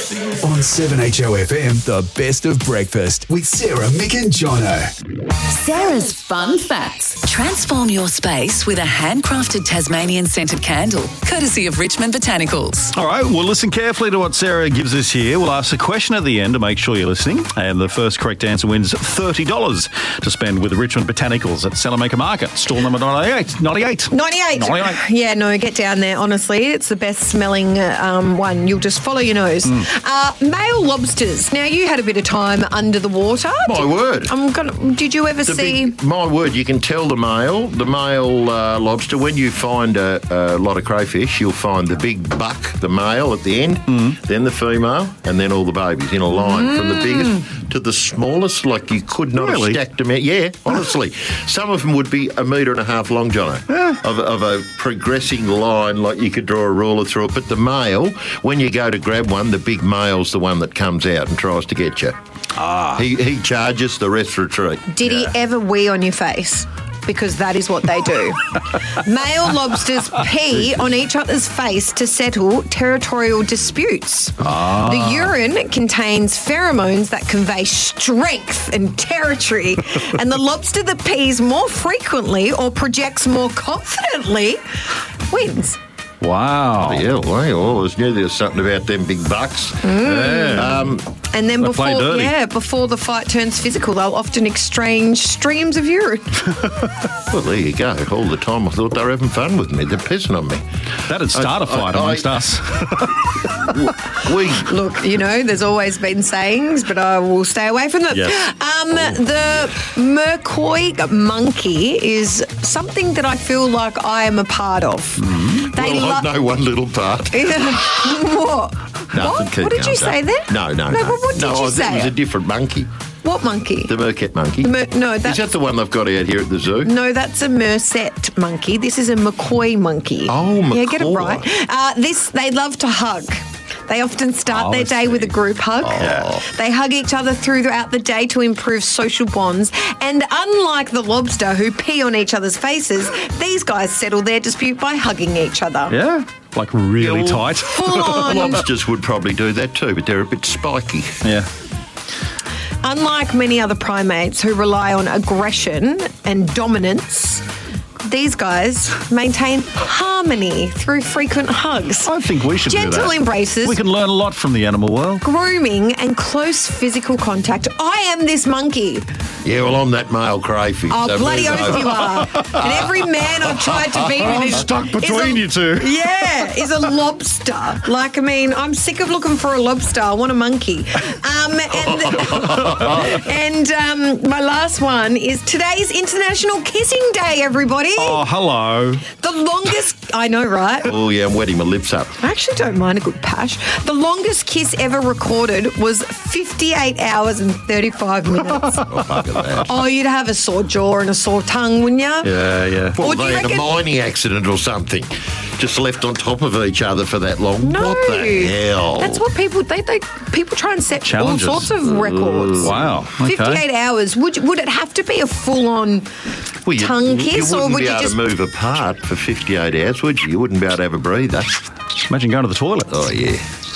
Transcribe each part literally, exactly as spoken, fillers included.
On seven H O F M, the best of breakfast with Sarah, Mick and Jono. Sarah's Fun Facts. Transform your space with a handcrafted Tasmanian scented candle, courtesy of Richmond Botanicals. All right, well, listen carefully to what Sarah gives us here. We'll ask a question at the end to make sure you're listening, and the first correct answer wins thirty dollars to spend with Richmond Botanicals at Salamaker Market, stall number ninety-eight. ninety-eight. ninety-eight. ninety-eight. Yeah, no, get down there, honestly. It's the best smelling um, one. You'll just follow your nose. Mm. Uh, male lobsters. Now, you had a bit of time under the water. My did, word. I'm gonna, did you ever The see... big, my word, you can tell the male, the male uh, lobster, when you find a, a lot of crayfish, you'll find the big buck, the male at the end, mm. then the female, and then all the babies in a line mm. from the biggest to the smallest, like you could not Really? have stacked them out. Yeah, honestly. Some of them would be a metre and a half long, Jono, Yeah. of, of a progressing line, like you could draw a ruler through it. But the male, when you go to grab one, the big male's the one that comes out and tries to get you. Ah. He, he charges, the rest retreat. Did he ever wee on your face? Because that is what they do. Male lobsters pee on each other's face to settle territorial disputes. Ah. The urine contains pheromones that convey strength and territory, and the lobster that pees more frequently or projects more confidently wins. Wow. Yeah, well, I always knew there was something about them big bucks. Yeah. Um, And then They before, play dirty. yeah, before the fight turns physical, they'll often exchange streams of urine. well, there you go. All the time I thought they were having fun with me. They're pissing on me. That'd start a fight I- I- amongst us. We Look, you know, there's always been sayings, but I will stay away from them. Yes. Um, the Mercoy monkey is something that I feel like I am a part of. Mm-hmm. They well, lo- I know one little part. what? Nothing. What? Keep What did going, you say Dave. there? No, no, no. No, but what did no, you I think say? It was a different monkey. What monkey? The Mercat monkey. The mer- no, that's Is that the one they've got out here at the zoo? No, that's a Mercet monkey. This is a McCoy monkey. Oh, Yeah, get it McCoy. right. Uh, this, they love to hug. They often start Oh, their I day see. with a group hug. Oh. They hug each other throughout the day to improve social bonds. And unlike the lobster who pee on each other's faces, these guys settle their dispute by hugging each other. Yeah? Like really Yeah, well- tight. Full on. Lobsters would probably do that too, but they're a bit spiky. Yeah. Unlike many other primates who rely on aggression and dominance, these guys maintain harmony through frequent hugs. I think we should do Gentle that. embraces. We can learn a lot from the animal world. Grooming and close physical contact. I am this monkey. Yeah, well, I'm that male crayfish. Oh, so bloody move oath over. you are. And every man I've tried to be with is stuck is between a- you two. Yeah, is a lobster. Like, I mean, I'm sick of looking for a lobster. I want a monkey. Um, and and um, my last one is today's International Kissing Day, everybody. Oh, hello. The longest, I know, right? Oh, yeah, I'm wetting my lips up. I actually don't mind a good pash. The longest kiss ever recorded was fifty-eight hours and thirty-five minutes. Oh, bugger that. Oh, you'd have a sore jaw and a sore tongue, wouldn't you? Yeah, yeah. Well, Or do you they had a reckon- mining accident or something. Just left on top of each other for that long. No. What the hell? That's what people they, they people try and set Challenges. all sorts of records. Wow. Okay. Fifty-eight hours. Would you- would it have to be a full-on Well, you, tongue you kiss, wouldn't or would be you able just? to move apart for fifty-eight hours, would you? You wouldn't be able to have a breather. Imagine going to the toilet. Oh, yeah.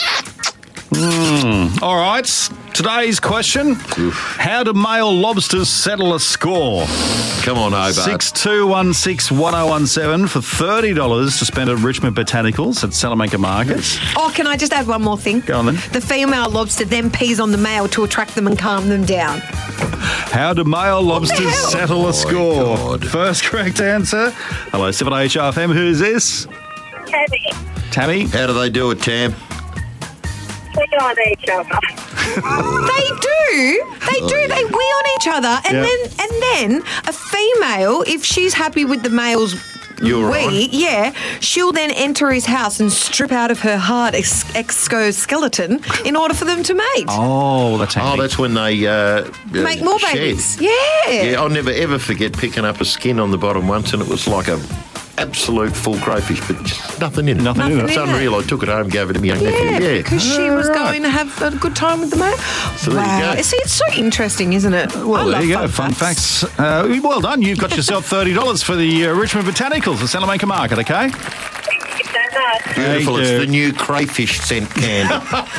All right. Today's question. How do male lobsters settle a score? Come on, Hobart. Six two one six one zero one seven for thirty dollars to spend at Richmond Botanicals at Salamaker Markets. Oh, can I just add one more thing? Go on then. The female lobster then pees on the male to attract them and calm them down. How do male lobsters hell? settle a score? God. First correct answer. Hello, seven H R F M. Who's this? Tammy, Tammy. How do they do it, Tam? we on each other. They do. They do. They wee on each other, and Yeah. then and then a female, if she's happy with the male's You're wee, right. yeah, she'll then enter his house and strip out of her hard ex- exoskeleton in order for them to mate. Oh, that's Oh, handy. that's when they uh, Make uh, more shed. babies. Yeah. Yeah, I'll never ever forget picking up a skin on the bottom once, and it was like a absolute full crayfish, but just nothing in it. Nothing in it. It's Nothing in it. unreal. I took it home, gave it to my young nephew. Yeah, Yeah. because she was Alright. going to have a good time with the male. So there you wow. go. See, it's so interesting, isn't it? I Well, there love you go. Fun facts. Uh, well done. You've got yourself thirty dollars for the uh, Richmond Botanicals at Salamaker Market, okay? Thank you so much. Beautiful. Thank It's you. the new crayfish scent candle.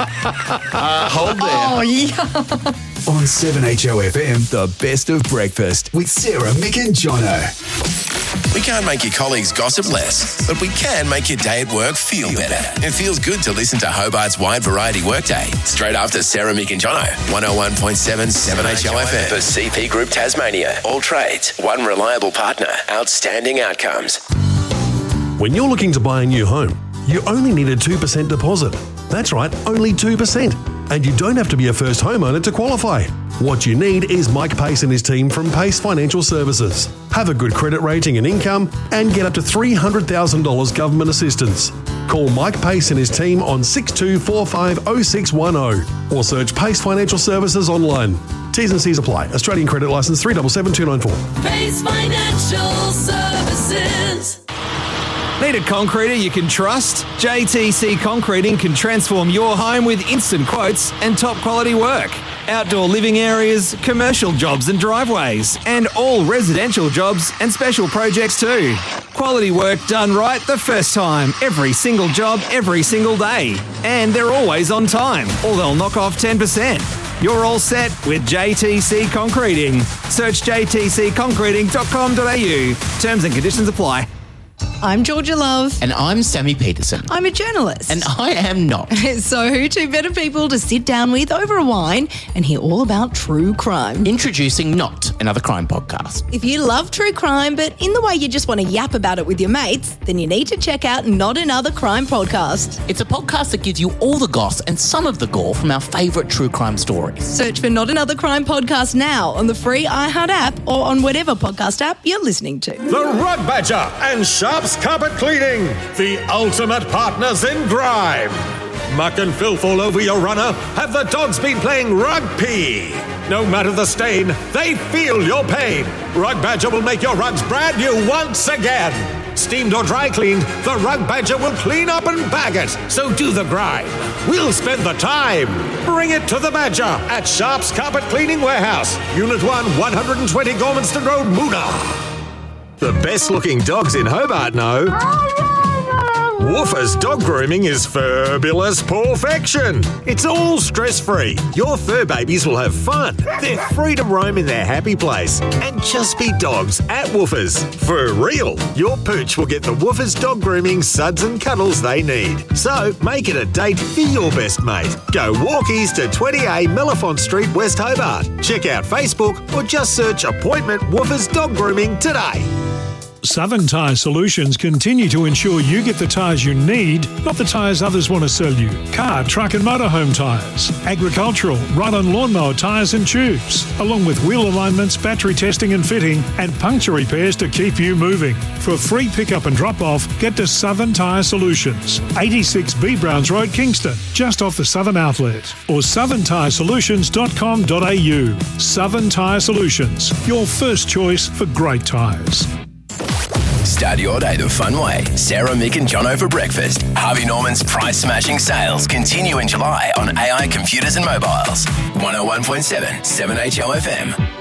uh, hold there. Oh, yeah. On seven H O F M, the best of breakfast with Sarah, Mick and Jono. We can't make your colleagues gossip less, but we can make your day at work feel better. It feels good to listen to Hobart's Wide Variety Workday straight after Sarah, Mick and Jono. one oh one point seven seven H O F M. For C P Group Tasmania. All trades. One reliable partner. Outstanding outcomes. When you're looking to buy a new home, you only need a two percent deposit. That's right, only two percent. And you don't have to be a first homeowner to qualify. What you need is Mike Pace and his team from Pace Financial Services. Have a good credit rating and income and get up to three hundred thousand dollars government assistance. Call Mike Pace and his team on six two four five oh six one oh or search Pace Financial Services online. T's and C's apply. Australian credit licence three seven seven two nine four. Pace Financial Services. Need a concreter you can trust? J T C Concreting can transform your home with instant quotes and top quality work. Outdoor living areas, commercial jobs and driveways, and all residential jobs and special projects too. Quality work done right the first time, every single job, every single day. And they're always on time, or they'll knock off ten percent. You're all set with J T C Concreting. Search j t c concreting dot com dot a u. Terms and conditions apply. I'm Georgia Love. And I'm Sammy Peterson. I'm a journalist. And I am not. So who two better people to sit down with over a wine and hear all about true crime? Introducing Not, another crime podcast. If you love true crime, but in the way you just want to yap about it with your mates, then you need to check out Not Another Crime Podcast. It's a podcast that gives you all the goss and some of the gore from our favourite true crime stories. Search for Not Another Crime Podcast now on the free iHeart app or on whatever podcast app you're listening to. The Rug Badger and Sharps Carpet Cleaning, the ultimate partners in grime. Muck and filth all over your runner. Have the dogs been playing rugby? No matter the stain, they feel your pain. Rug Badger will make your rugs brand new once again. Steamed or dry cleaned, the Rug Badger will clean up and bag it. So do the grime. We'll spend the time. Bring it to the Badger at Sharps Carpet Cleaning Warehouse, Unit one, one twenty Gormanston Road, Moona. The best looking dogs in Hobart know Woofers Dog Grooming is fabulous perfection. It's all stress-free. Your fur babies will have fun. They're free to roam in their happy place and just be dogs at Woofers. For real, your pooch will get the Woofers Dog Grooming suds and cuddles they need. So make it a date for your best mate. Go walkies to twenty A Mellifont Street, West Hobart. Check out Facebook or just search Appointment Woofers Dog Grooming today. Southern Tyre Solutions continue to ensure you get the tyres you need, not the tyres others want to sell you. Car, truck and motorhome tyres, agricultural, ride-on lawnmower tyres and tubes, along with wheel alignments, battery testing and fitting, and puncture repairs to keep you moving. For free pickup and drop-off, get to Southern Tyre Solutions, eighty-six B Browns Road, Kingston, just off the Southern Outlet, or southern tyre solutions dot com dot a u. Southern Tyre Solutions, your first choice for great tyres. Start your day the fun way. Sarah, Mick and Jono for breakfast. Harvey Norman's price-smashing sales continue in July on A I computers and mobiles. one oh one point seven, seven H O F M.